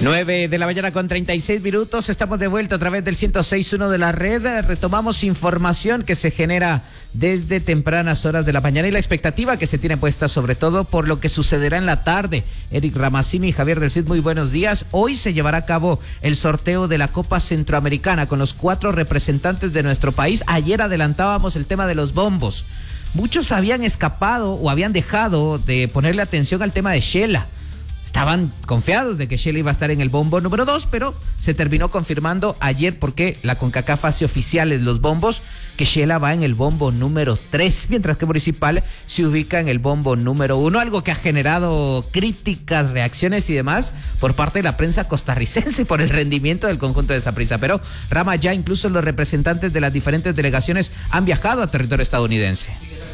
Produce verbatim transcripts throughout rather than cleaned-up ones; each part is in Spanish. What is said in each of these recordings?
nueve de la mañana con treinta y seis minutos, estamos de vuelta a través del ciento seis punto uno de la red. Retomamos información que se genera desde tempranas horas de la mañana y la expectativa que se tiene puesta sobre todo por lo que sucederá en la tarde. Eric Ramazzini y Javier del Cid, muy buenos días. Hoy se llevará a cabo el sorteo de la Copa Centroamericana con los cuatro representantes de nuestro país. Ayer adelantábamos el tema de los bombos. Muchos habían escapado o habían dejado de ponerle atención al tema de Shela. Estaban confiados de que Shela iba a estar en el bombo número dos, pero se terminó confirmando ayer porque la CONCACAF hace oficiales los bombos, que Shela va en el bombo número tres, mientras que Municipal se ubica en el bombo número uno, algo que ha generado críticas, reacciones y demás por parte de la prensa costarricense por el rendimiento del conjunto de Saprissa. Pero Rama, ya incluso los representantes de las diferentes delegaciones han viajado a territorio estadounidense.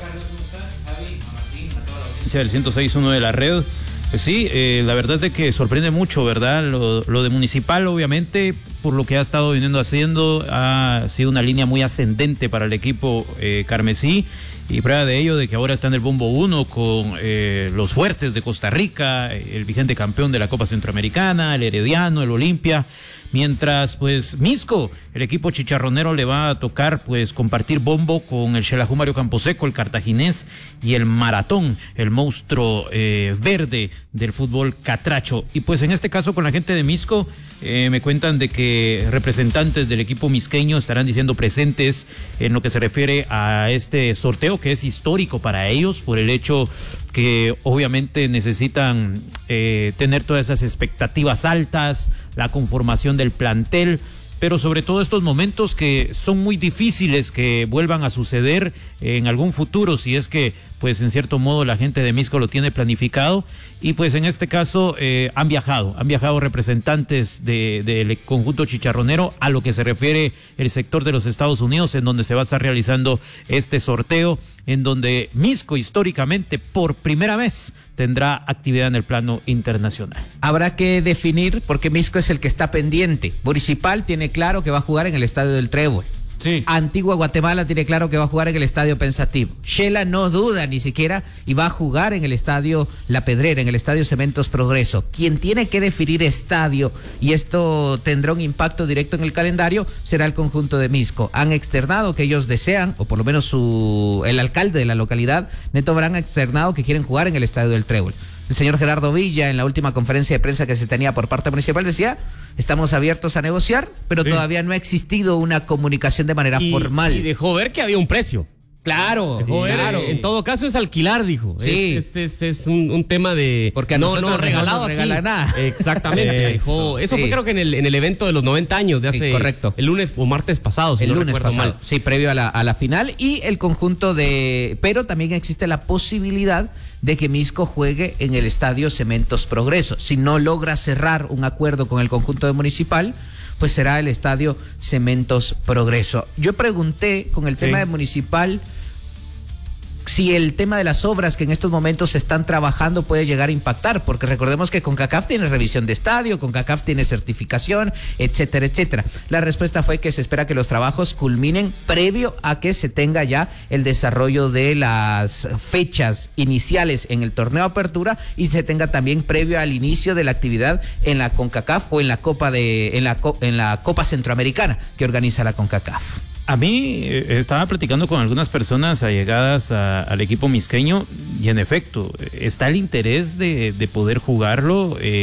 El ciento seis punto uno de la red. Sí, eh, la verdad es que sorprende mucho, ¿verdad? Lo, lo de Municipal, obviamente, por lo que ha estado viniendo haciendo, ha sido una línea muy ascendente para el equipo eh, carmesí, y prueba de ello de que ahora está en el bombo uno con eh, los fuertes de Costa Rica, el vigente campeón de la Copa Centroamericana, el Herediano, el Olimpia, mientras pues Misco, el equipo chicharronero, le va a tocar pues compartir bombo con el Xelajú Mario Camposeco, el cartaginés, y el Maratón, el monstruo eh, verde del fútbol catracho. Y pues en este caso con la gente de Misco, eh, me cuentan de que representantes del equipo misqueño estarán diciendo presentes en lo que se refiere a este sorteo, que es histórico para ellos por el hecho que obviamente necesitan eh, tener todas esas expectativas altas, la conformación del plantel, pero sobre todo estos momentos que son muy difíciles que vuelvan a suceder en algún futuro, si es que pues en cierto modo la gente de Misco lo tiene planificado. Y pues en este caso eh, han viajado, han viajado representantes del de, de conjunto chicharronero a lo que se refiere el sector de los Estados Unidos, en donde se va a estar realizando este sorteo, en donde Misco históricamente por primera vez tendrá actividad en el plano internacional. Habrá que definir, porque Misco es el que está pendiente. Municipal tiene claro que va a jugar en el Estadio del Trébol. Sí. Antigua Guatemala tiene claro que va a jugar en el Estadio Pensativo. Shela no duda ni siquiera y va a jugar en el Estadio La Pedrera, en el Estadio Cementos Progreso. Quien tiene que definir estadio, y esto tendrá un impacto directo en el calendario, será el conjunto de Misco. Han externado que ellos desean, o por lo menos su el alcalde de la localidad, Neto Brán, ha externado que quieren jugar en el Estadio del Trébol. El señor Gerardo Villa, en la última conferencia de prensa que se tenía por parte municipal, decía: estamos abiertos a negociar, pero sí, todavía no ha existido una comunicación de manera y, formal. Y dejó ver que había un precio. Claro, dejó ver, claro. En todo caso es alquilar, dijo. Sí. Es, es, es, es un, un tema de... Porque a no, nosotros no regalado no aquí. regala nada. Exactamente. Eso, dejó, eso sí. Fue creo que en el, en el evento de los noventa años de hace... Sí, correcto. El lunes o martes pasado, si el no lunes recuerdo pasado. mal. Sí, previo a la, a la final. Y el conjunto de... Pero también existe la posibilidad de que Misco juegue en el Estadio Cementos Progreso. Si no logra cerrar un acuerdo con el conjunto de Municipal, pues será el Estadio Cementos Progreso. Yo pregunté con el tema sí. de Municipal si el tema de las obras que en estos momentos se están trabajando puede llegar a impactar, porque recordemos que CONCACAF tiene revisión de estadio, CONCACAF tiene certificación, etcétera, etcétera. La respuesta fue que se espera que los trabajos culminen previo a que se tenga ya el desarrollo de las fechas iniciales en el torneo Apertura y se tenga también previo al inicio de la actividad en la CONCACAF o en la Copa de en la en la Copa Centroamericana que organiza la CONCACAF. A mí eh, estaba platicando con algunas personas allegadas a, al equipo misqueño y en efecto está el interés de, de poder jugarlo. Eh,